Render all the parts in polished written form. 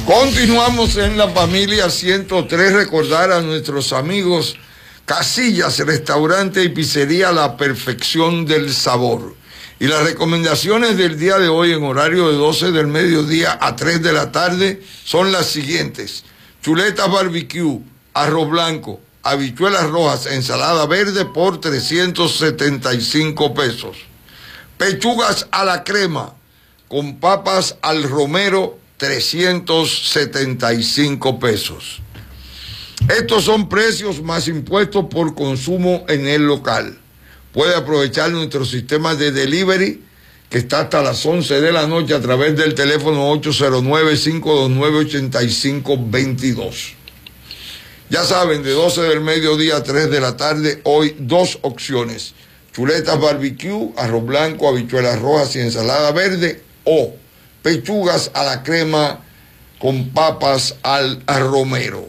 Continuamos en La Familia 103, recordar a nuestros amigos Casillas, restaurante y pizzería La Perfección del Sabor. Y las recomendaciones del día de hoy en horario de 12 del mediodía a 3 de la tarde son las siguientes: chuletas barbecue, arroz blanco, habichuelas rojas, ensalada verde por 375 pesos. Pechugas a la crema con papas al romero, 375 pesos. Estos son precios más impuestos por consumo en el local. Puede aprovechar nuestro sistema de delivery que está hasta las 11 de la noche a través del teléfono 809-529-8522. Ya saben, de 12 del mediodía a 3 de la tarde, hoy dos opciones: chuletas barbecue, arroz blanco, habichuelas rojas y ensalada verde, o pechugas a la crema con papas al romero.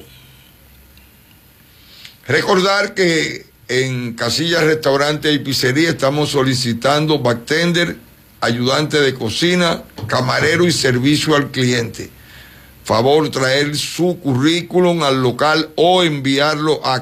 Recordar que en Casillas Restaurante y Pizzería estamos solicitando bartender, ayudante de cocina, camarero y servicio al cliente. Favor traer su currículum al local o enviarlo a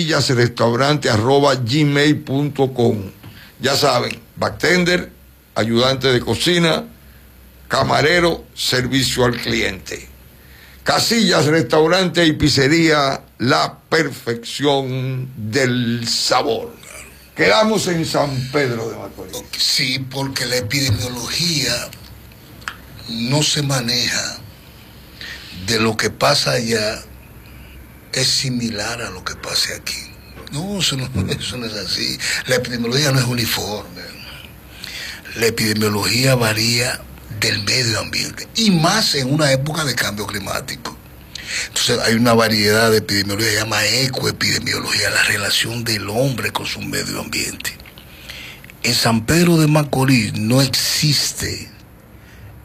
casillasrestaurante@gmail.com. Ya saben, bartender, ayudante de cocina, camarero, servicio al cliente. Casillas, restaurante y pizzería, La Perfección del Sabor. Quedamos en San Pedro de Macorís. Sí, porque la epidemiología no se maneja de lo que pasa allá, es similar a lo que pase aquí. No, eso no es así. La epidemiología no es uniforme. La epidemiología varía del medio ambiente, y más en una época de cambio climático. Entonces hay una variedad de epidemiología, se llama ecoepidemiología, la relación del hombre con su medio ambiente. En San Pedro de Macorís no existe